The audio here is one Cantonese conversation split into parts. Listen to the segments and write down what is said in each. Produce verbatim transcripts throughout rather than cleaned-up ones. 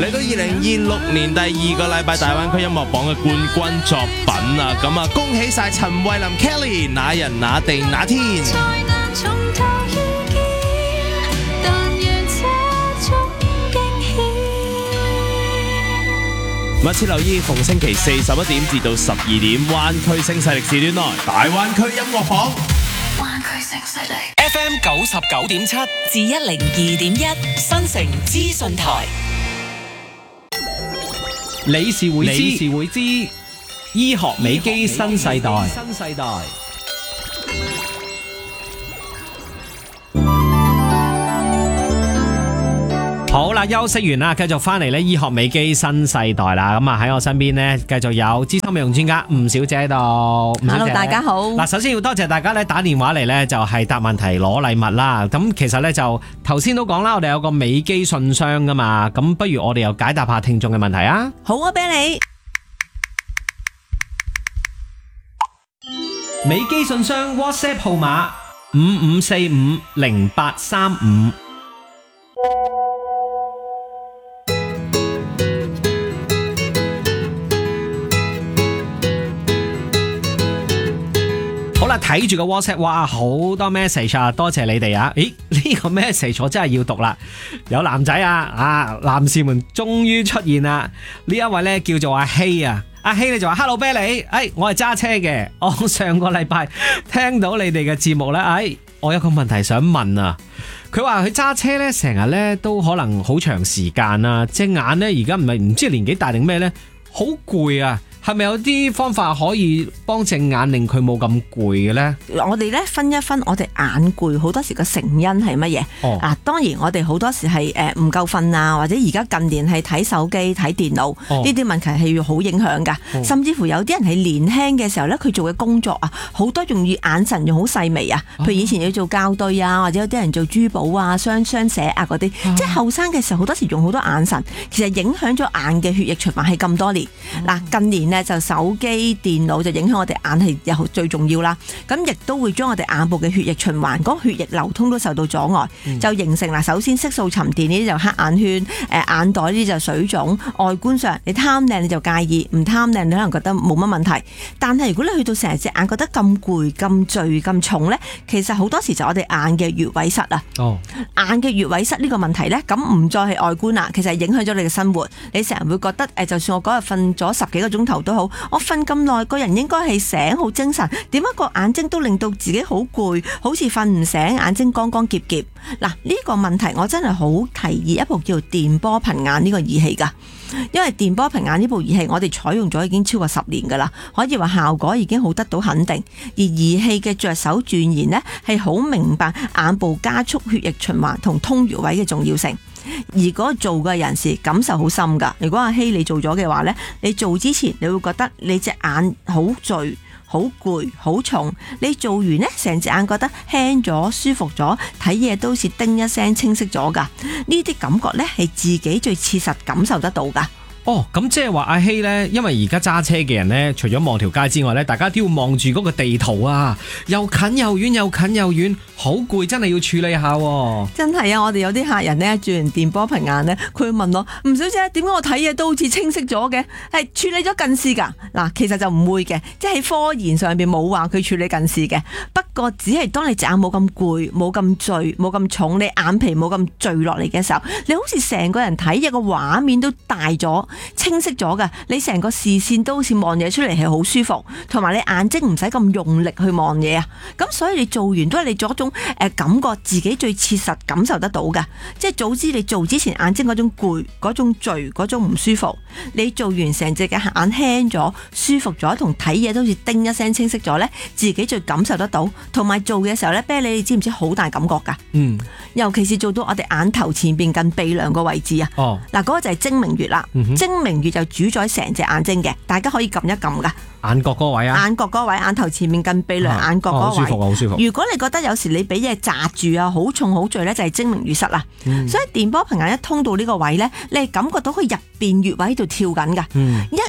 嚟到二零二六年第二個禮拜大灣區音樂榜嘅冠軍作品啊！咁啊，恭喜晒陳慧琳 Kelly， 那人那地那天。密切留意逢星期四十一點至到十二點，灣區聲勢力時段內大灣區音樂榜。 灣區聲勢力 F M 九十九點七至一零二點一，新城資訊台。 理事會知，理事會知，醫學美肌新世代。新世代。好啦，休息完啦，繼續翻嚟咧醫學美肌新世代啦。咁啊喺我身邊呢，繼續有資深美容專家吳小姐喺度。 Hello，大家好。 嗱，首先要多謝大家咧打電話嚟咧，就係答問題攞禮物啦。咁其實咧就頭先都講啦，我哋有個美肌信箱噶嘛。咁不如我哋又解答下聽眾嘅問題啊。 好啊，俾你。 美肌信箱 WhatsApp 號碼五五四五零八三五。好啦，睇住個 WhatsApp， 哇，好多 message 啊，多謝你哋啊！咦，呢個 message 我真係要讀啦。有男仔啊，啊，男士們終於出現啦！呢一位呢叫做阿希啊，阿希你就話 Hello Billy，哎，我係揸車嘅，我上個禮拜聽到你哋嘅節目呢，哎，我有個問題想問啊。佢話佢揸車呢，成日呢都可能好長時間啊，隻眼呢而家唔係唔知年紀大定咩呢，好攰啊！係咪有啲方法可以幫隻眼令佢冇咁攰嘅呢？ 我哋咧分一分，我哋眼攰好多時個成因係乜嘢？哦，啊，當然我哋好多時係誒唔夠瞓啊，或者而家近年係睇手機、睇電腦呢啲問題係要好影響噶。哦、甚至乎有啲人係年輕嘅時候咧，佢做嘅工作啊，好多用眼神用好細微啊，譬如以前要做校對啊，或者有啲人做珠寶啊、雙雙寫啊嗰啲，哦、即係後生嘅時候好多時用好多眼神，其實影響咗眼嘅血液循環係咁多年。嗱、哦，近年咧就手機、電腦就影響我哋眼係又最重要啦。咁亦都會將我哋眼部嘅血液循環、嗰個血液流通都受到阻礙，嗯、就形成嗱。首先色素沉澱呢啲就黑眼圈，誒眼袋呢啲就水腫。外觀上你貪靚你就介意，唔貪靚你可能覺得冇乜問題。但係如果你去到成日隻眼覺得咁攰、咁墜、咁重咧，其實好多時就我哋眼嘅穴位塞啊。哦，眼嘅穴位塞呢個問題咧，咁唔再係外觀啦，其實係影響咗你嘅生活。你成日會覺得誒，就算我嗰日瞓咗十幾個鐘頭都好。我瞓咁耐，個人應該係醒好精神，點解個眼睛都令到自己好攰，好似瞓唔醒，眼睛光光澀澀。嗱，呢個問題我真係好提議一部叫做電波頻眼呢個儀器噶，因為電波頻眼呢部儀器我哋採用咗已經超過十年噶啦，可以話效果已經好得到肯定。而儀器嘅着手鑽研呢，係好明白眼部加速血液循環同通穴位嘅重要性。而嗰個做嘅人士感受好深噶。如果阿希你做咗嘅話呢，你做之前你會覺得你隻眼好墜、好攰、好重。你做完呢，成隻眼覺得輕咗、舒服咗，睇嘢都好似叮一聲清晰咗噶。呢啲感覺呢，係自己最切實感受得到噶。 哦，咁即係話阿希呢，因為而家揸車嘅人呢，除咗望條街之外呢，大家都要望住嗰個地圖啊，又近又遠，又近又遠，好攰，真係要處理下喎。真係啊，我哋有啲客人呢，做完電波頻眼呢，佢會問我，吳小姐，點解我睇嘢都好似清晰咗嘅？係處理咗近視噶？嗱，其實就唔會嘅，即係喺科研上邊冇話佢處理近視嘅。不過只係當你隻眼冇咁攰、冇咁墜、冇咁重，你眼皮冇咁墜落嚟嘅時候，你好似成個人睇嘢個畫面都大咗。清晰咗噶，你成個視線都好似望嘢出嚟係好舒服，同埋你眼睛唔使咁用力去望嘢啊。咁所以你做完都係你做一種誒感覺，自己最切實感受得到噶。即係早知你做之前眼睛嗰種攰、嗰種墜、嗰種唔舒服，你做完成隻嘅眼輕咗、舒服咗，同睇嘢都好似叮一聲清晰咗呢，自己最感受得到。同埋做嘅時候呢，啤梨你知唔知好大感覺噶？嗯，尤其是做到我哋眼頭前邊近鼻梁個位置啊。哦，嗱，嗰個就係睛明穴啦。嗯、睛明穴就主宰成隻眼睛嘅，大家可以撳一撳噶。 眼角嗰位啊， 眼角嗰位，眼頭前面近鼻梁，眼角嗰位，好舒服，好舒服。如果你覺得有時你俾嘢扎住啊，好重好墜咧，就係睛明穴塞啦。嗯、所以電波頻眼一通到呢個位咧，你係感覺到佢入邊穴位喺度跳緊噶。嗯、一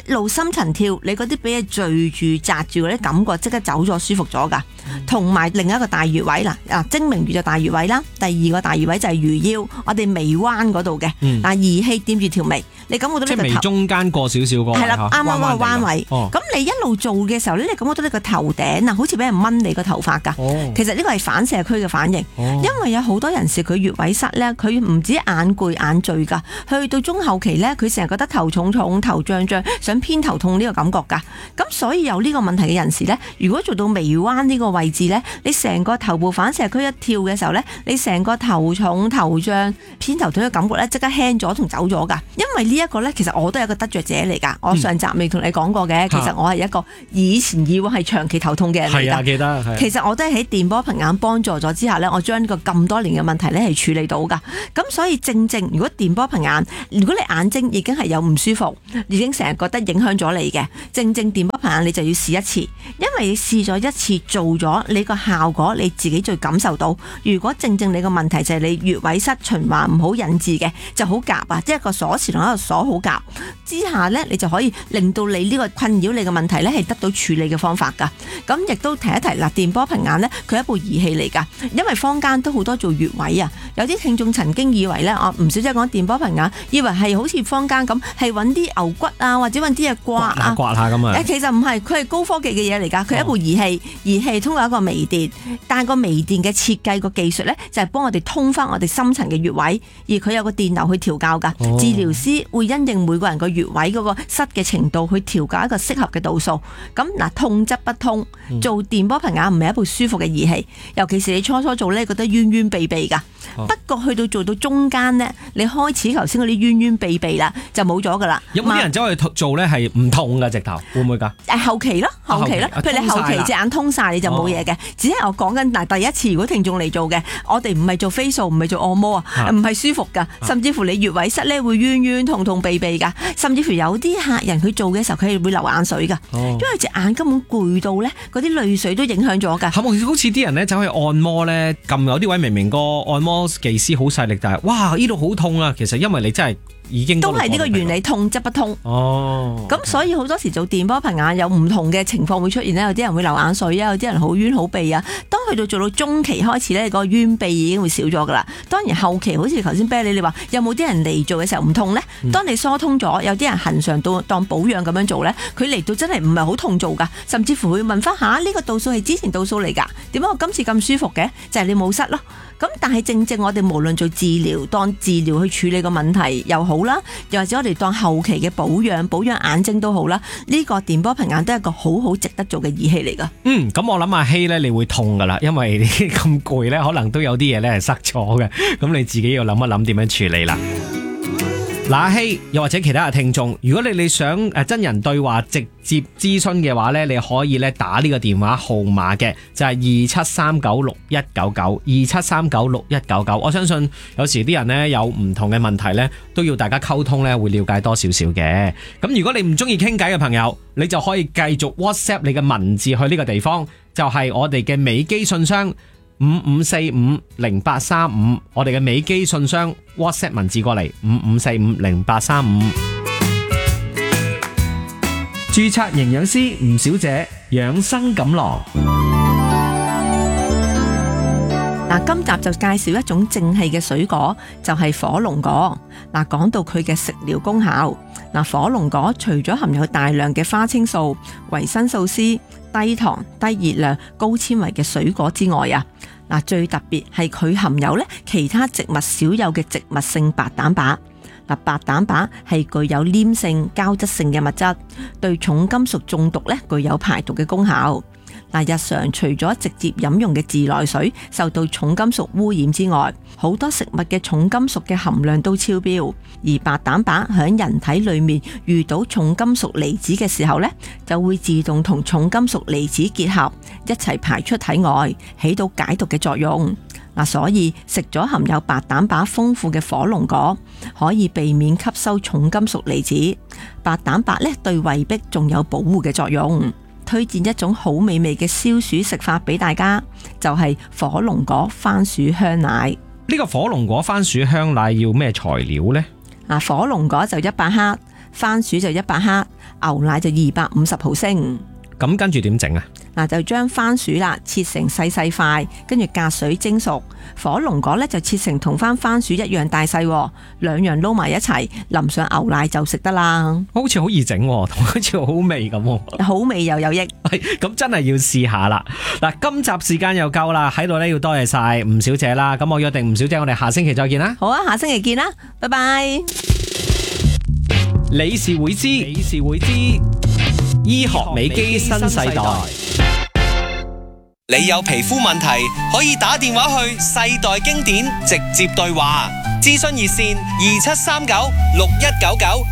一路深層跳，你嗰啲俾嘢聚住紮住嗰啲感覺即刻走咗，舒服咗㗎。同埋另一個大穴位啦，啊睛明穴就大穴位啦，第二個大穴位就係魚腰，我哋眉彎嗰度嘅，嗱、嗯、儀器掂住條眉，你感覺到呢個頭即係眉中間過少少個， 係啦，啱啱嗰個彎位。咁、 哦、你一路做嘅時候咧，你感覺到呢個頭頂啊，好似俾人掹你個頭髮㗎。哦、其實呢個係反射區嘅反應，哦、因為有好多人士佢穴位塞咧，佢唔止眼攰眼醉㗎，去到中後期咧，佢成日覺得頭重重、頭脹脹，想偏頭痛呢個感覺㗎。咁所以有呢個問題嘅人士咧，如果做到眉彎呢個位置咧，你成個頭部反射區一跳嘅時候咧，你成個頭重頭脹偏頭痛嘅感覺咧，即刻輕咗同走咗噶。因為呢一個咧，其實我都係一個得着者嚟噶。我上集未同你講過嘅，嗯、其實我係一個以前以往係長期頭痛嘅人嚟噶。係啊，記得。其實我都係喺電波頻眼幫助咗之下咧，我將呢個咁多年嘅問題咧係處理到噶。咁所以正正如果電波頻眼，如果你眼睛已經係有唔舒服，已經成日覺得影響咗你嘅，正正電波頻眼你就要試一次，因為你試咗一次做咗，你個效果你自己最感受到。如果正正你個問題就係你穴位塞循環唔好引致嘅，就好夾啊，即係個鎖匙同一個鎖好夾之下呢，你就可以令到你呢個困擾你嘅問題呢係得到處理嘅方法噶。咁亦都提一提嗱，電波頻眼呢，佢係一部儀器嚟噶，因為坊間都好多做穴位啊，有啲聽眾曾經以為呢，我唔少即係講電波頻眼，以為係好似坊間咁係揾啲牛骨啊或者揾啲嘢刮啊刮下咁啊， 其實唔係，佢係高科技嘅嘢嚟噶，佢係一部儀器，儀器通過一個微電，但係個微電嘅設計個技術呢，就係幫我哋通翻我哋深層嘅穴位，而佢有個電流去調校噶。哦、治療師會因應每個人個穴位嗰個塞嘅程度去調校一個適合嘅度數。咁嗱，痛則不通，做電波頻眼唔係一部舒服嘅儀器，尤其是你初初做呢，覺得冤冤痹痹噶。哦、不過去到做到中間呢，你開始頭先嗰啲冤冤痹痹啦，就冇咗噶啦。 有冇啲人走去做呢係唔痛噶直頭，會唔會噶？ 誒，後期咯，後期咯， 啊、 譬如你後期隻眼通晒，你就冇嘢嘅。哦、只係我講緊嗱，第一次如果聽眾嚟做嘅，我哋唔係做 facial，唔係做按摩啊，唔係舒服噶，甚至乎你穴位塞咧會冤冤痛痛痹痹噶，甚至乎有啲客人佢做嘅時候佢係會流眼水噶，哦、因為隻眼根本攰到咧，嗰啲淚水都影響咗噶。 係咪好似啲人咧走去按摩咧，撳有啲位明明個按摩技師好細力，但係哇呢度好痛啊！其實因為你真係。已經都係呢個原理，痛則不通。哦，咁所以好多時做電波頻眼有唔同嘅情況會出現咧，有啲人會流眼水啊，有啲人好冤好痹啊。當去到做到中期開始咧，個冤痹已經會少咗噶啦。當然後期好似頭先啤你你話，有冇啲人嚟做嘅時候唔痛咧？嗯、當你疏通咗，有啲人恆常到當保養咁樣做咧，佢嚟到真係唔係好痛做噶，甚至乎會問翻下呢個度數係之前度數嚟㗎，點解我今次咁舒服嘅？就係、是、你冇塞咯。咁但係正正我哋無論做治療，當治療去處理個問題又好啦，又或者我哋當後期嘅保養，保養眼睛都好啦，呢、這個電波頻眼都係一個好好值得做嘅儀器嚟噶。嗯，咁我諗阿希咧，你會痛噶啦，因為你咁攰咧，可能都有啲嘢咧係塞咗嘅，咁你自己要諗一諗點樣處理啦。嗱，阿希又或者其他嘅聽眾，如果你你想誒真人對話直接諮詢嘅話咧，你可以咧打呢個電話號碼嘅，就係二七三九六一九九，二七三九六一九九。我相信有時啲人咧有唔同嘅問題咧，都要大家溝通咧，會了解多少少嘅。咁如果你唔中意傾偈嘅朋友，你就可以繼續 WhatsApp 你嘅文字去呢個地方，就係我哋嘅美基信箱。五五四五零八三五，我哋嘅美基信箱 WhatsApp 文字過嚟，五五四五零八三五。注冊營養師吳小姐，養生錦囊。 嗱，今集就介紹一種正氣嘅水果，就係火龍果。嗱，講到佢嘅食療功效，嗱，火龍果除咗含有大量嘅花青素、維生素 C、低糖、低熱量、高纖維嘅水果之外啊，嗱，最特別係佢含有咧其他植物少有嘅植物性白蛋白。嗱，白蛋白係具有黏性、膠質性嘅物質，對重金屬中毒咧具有排毒嘅功效。嗱，日常除咗直接飲用嘅自來水受到重金屬污染之外，好多食物嘅重金屬嘅含量都超標。而白蛋白響人體裏面遇到重金屬離子嘅時候呢，就會自動同重金屬離子結合，一齊排出體外，起到解毒嘅作用。嗱，所以食咗含有白蛋白豐富嘅火龍果，可以避免吸收重金屬離子。白蛋白咧對胃壁仲有保護嘅作用。推薦一種好美味嘅消暑食法俾大家，就係火龍果番薯香奶。 呢個火龍果番薯香奶要咩材料呢？ 啊，火龍果就一百克， 番薯就一百克，牛奶就二百五十毫升。 咁跟住點整啊？ 嗱，就將番薯啦切成細細塊，跟住隔水蒸熟。火龍果咧就切成同翻番薯一樣大細，兩樣撈埋一齊，淋上牛奶就食得啦。 好似好易整，同好似好味咁。 好味又有益， 係咁真係要試下啦。嗱，今集時間又夠啦，喺度咧要多謝晒吳小姐啦。咁我約定吳小姐，我哋下星期再見啦。 好啊，下星期見啦，拜拜。 理事會知，理事會知，醫學美肌新世代。 你有皮膚問題，可以打電話去世代經典直接對話，諮詢熱線二七三九六一九九。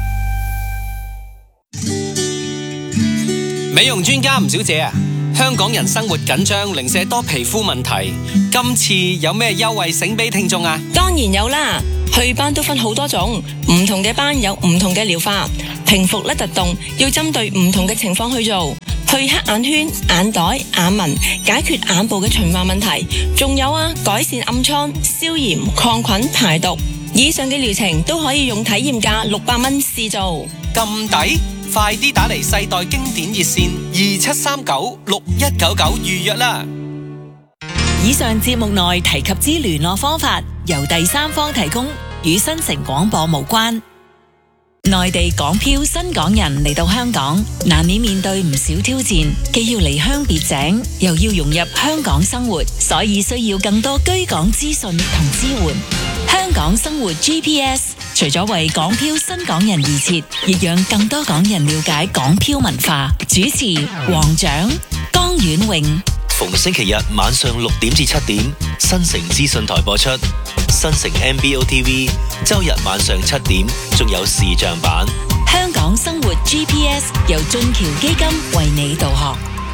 美容專家吳小姐啊，香港人生活緊張，零舍多皮膚問題，今次有咩優惠醒俾聽眾啊？ 當然有啦，祛斑都分好多種，唔同嘅斑有唔同嘅療法，平復甩突動要針對唔同嘅情況去做。去黑眼圈、眼袋、眼紋，解決眼部嘅循環問題，仲有啊，改善暗瘡、消炎、抗菌、排毒。以上嘅療程都可以用體驗價六百蚊試做。 咁抵，快啲打嚟世代經典熱線二七三九六一九九預約啦。 以上節目內提及之聯絡方法由第三方提供，與新城廣播無關。內地港漂新港人嚟到香港，難免面對唔少挑戰，既要離鄉別井，又要融入香港生活，所以需要更多居港資訊同支援。香港生活 G P S 除咗為港漂新港人而設，亦讓更多港人了解港漂文化。主持黃獎、江婉穎。 逢星期日晚上六點至七點，新城資訊台播出；新城 M B O T V 周日晚上七點，仲有視像版。 香港生活 G P S 由俊橋基金為你導航。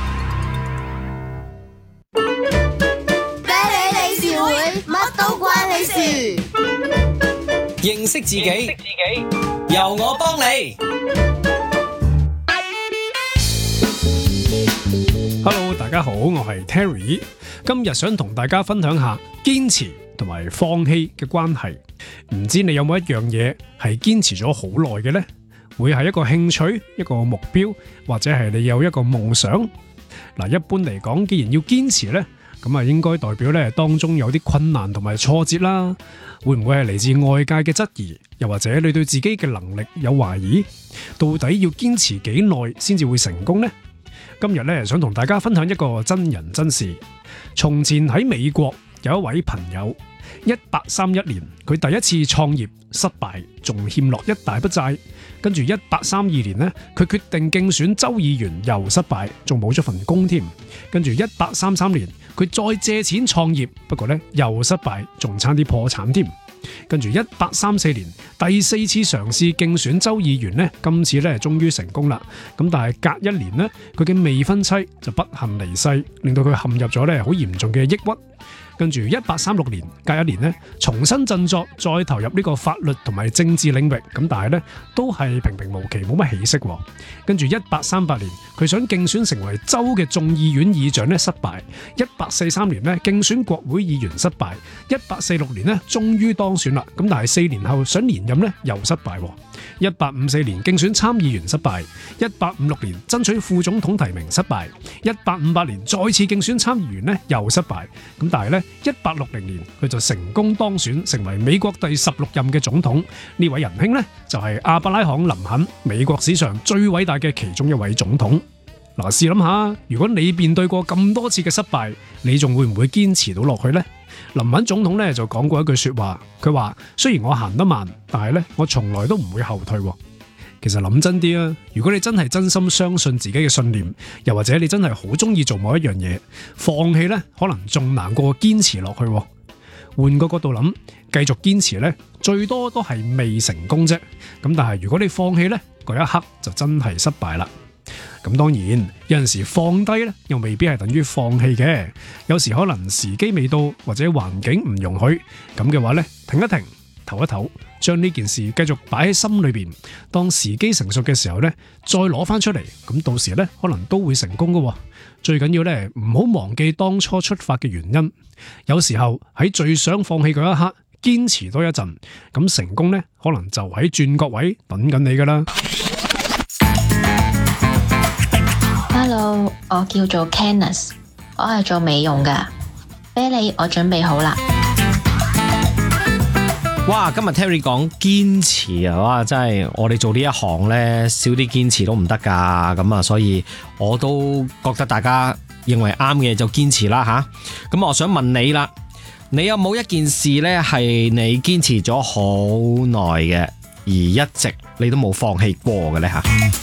啤梨理事會，乜都關你事。 認識自己，由我幫你。 Hello， 大家好，我係 Terry， 今日想同大家分享下堅持同埋放棄嘅關係。唔知你有冇一樣嘢係堅持咗好耐嘅呢？會係一個興趣、一個目標，或者係你有一個夢想。嗱，一般嚟講，既然要堅持呢，咁啊應該代表咧當中有啲困難同埋挫折啦。會唔會係嚟自外界嘅質疑，又或者你對自己嘅能力有懷疑？到底要堅持幾耐先至會成功呢？今日咧想同大家分享一個真人真事。從前喺美國有一位朋友，一八三一年佢第一次創業失敗，仲欠落一大筆債。跟住一八三二年呢，佢決定競選州議員又失敗，仲冇咗份工添。跟住一八三三年佢再借錢創業，不過咧又失敗，仲差啲破產添。跟住一八三四年第四次嘗試競選州議員呢，今次咧終於成功啦。咁但係隔一年呢，佢嘅未婚妻就不幸離世，令到佢陷入咗咧好嚴重嘅抑鬱。跟住一八三六年隔一年呢，重新振作，再投入呢個法律同埋政治領域，咁但係呢都係平平無奇，冇乜起色。跟住一八三八年佢想競選成為州嘅眾議院議長呢，失敗。一八四三年呢競選國會議員失敗。一八四六年呢終於當選啦，咁但係四年後想連任呢又失敗。一八五四年競選參議員失敗。一八五六年爭取副總統提名失敗。一八五八年再次競選參議員呢又失敗。咁但係呢一八六零年佢就成功當選，成為美國第十六任嘅總統。呢位仁兄呢就係亞伯拉罕林肯，美國史上最偉大嘅其中一位總統。嗱，試諗下，如果你面對過咁多次嘅失敗，你仲會唔會堅持到落去呢？林肯總統咧就講過一句說話，佢話雖然我行得慢，但係咧我從來都唔會後退。其實諗真啲啊，如果你真係真心相信自己嘅信念，又或者你真係好中意做某一樣嘢，放棄咧可能仲難過堅持落去。換個角度諗，繼續堅持咧，最多都係未成功啫。咁但係如果你放棄咧，嗰一刻就真係失敗啦。咁當然有陣時放低咧，又未必係等於放棄嘅。有時可能時機未到，或者環境唔容許，咁嘅話咧，停一停，唞一唞，將呢件事繼續擺喺心裏邊。當時機成熟嘅時候咧，再攞翻出嚟，咁到時咧可能都會成功噶。最緊要咧，唔好忘記當初出發嘅原因。有時候喺最想放棄嗰一刻， 堅持多一陣，咁成功呢可能就喺轉角位等緊你噶啦。 Hello， 我叫做 Kenneth， 我係做美容噶。啤梨我準備好啦。 哇，今日 Terry 講堅持啊，哇，真係我哋做呢一行呢，少啲堅持都唔得噶。咁啊，所以我都覺得大家認為啱嘅就堅持啦吓。咁我想問你啦，你有冇一件事呢係你堅持咗好耐嘅，而一直你都冇放棄過嘅呢吓？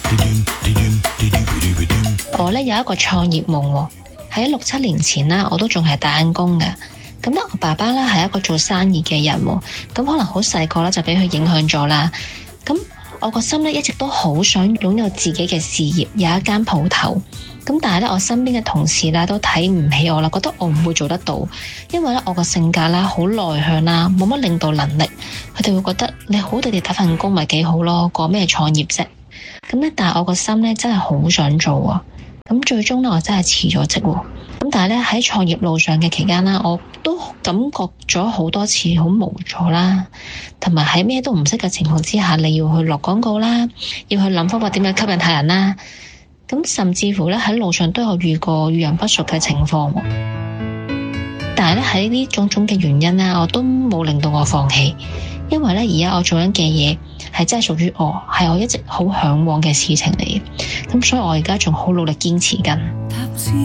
我呢有一個創業夢，喺六七年前啦，我都仲係打緊工嘅。咁咧，我爸爸咧係一個做生意嘅人，咁可能好細個咧就俾佢影響咗啦。咁我個心咧一直都好想擁有自己嘅事業，有一間鋪頭。咁但係咧，我身邊嘅同事啦都睇唔起我啦，覺得我唔會做得到，因為咧我個性格啦好內向啦，冇乜領導能力。佢哋會覺得你好地地打份工咪幾好咯，講咩創業啫。咁咧，但係我個心咧真係好想做啊。咁最終咧，我真係辭咗職。咁但係咧喺創業路上嘅期間啦，我都感覺咗好多次好無助啦，同埋喺咩都唔識嘅情況之下，你要去落廣告啦，要去諗方法點樣吸引客人啦。咁甚至乎咧喺路上都有遇過遇人不淑嘅情況。但係咧喺呢種種嘅原因咧，我都冇令到我放棄，因為咧而家我做緊嘅嘢係真係屬於我，係我一直好向往嘅事情嚟嘅。咁所以我而家仲好努力堅持緊。